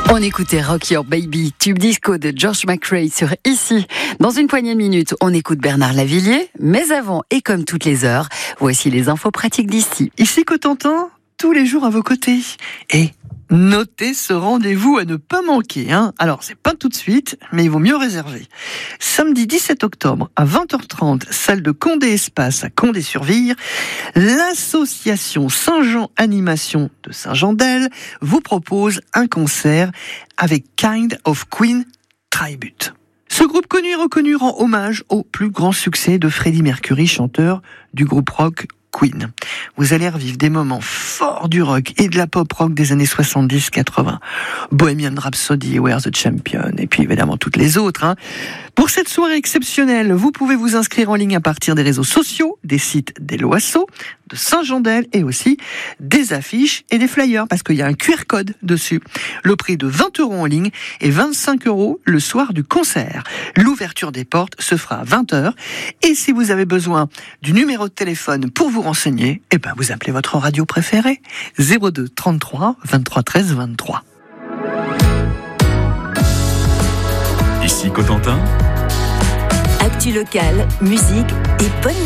On écoutait Rock Your Baby, tube disco de George McRae sur Ici. Dans une poignée de minutes, on écoute Bernard Lavilliers. Mais avant, et comme toutes les heures, voici les infos pratiques d'ici. Ici Cotentin, tous les jours à vos côtés. Et notez ce rendez-vous à ne pas manquer. Alors, c'est pas tout de suite, mais il vaut mieux réserver. Samedi 17 octobre à 20h30, salle de Condé Espace à Condé-sur-Vire, l'association Saint-Jean Animation de Saint-Jean-d'Elle vous propose un concert avec Kind of Queen Tribute. Ce groupe connu et reconnu rend hommage au plus grand succès de Freddie Mercury, chanteur du groupe rock Queen. Vous allez revivre des moments forts du rock et de la pop rock des années 70-80. Bohemian Rhapsody, We're the Champion, et puis évidemment toutes les autres. Pour cette soirée exceptionnelle, vous pouvez vous inscrire en ligne à partir des réseaux sociaux, des sites des Loasso, de Saint-Jean-d'Elle et aussi des affiches et des flyers, parce qu'il y a un QR code dessus. Le prix de 20 € en ligne et 25 € le soir du concert. L'ouverture des portes se fera à 20h. Et si vous avez besoin du numéro de téléphone pour vous renseigner, vous appelez votre radio préférée. 02 33 23 13 23. Ici Cotentin. Actu locale, musique et bonne